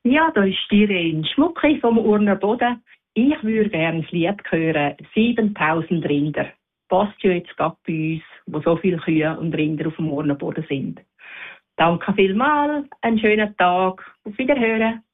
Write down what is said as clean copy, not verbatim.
Ja, da ist die Irene Schmucki vom Urner Boden. Ich würde gerne das Lied hören, 7000 Rinder. Passt ja jetzt gerade bei uns, wo so viele Kühe und Rinder auf dem Urner Boden sind. Danke vielmals, einen schönen Tag, auf Wiederhören.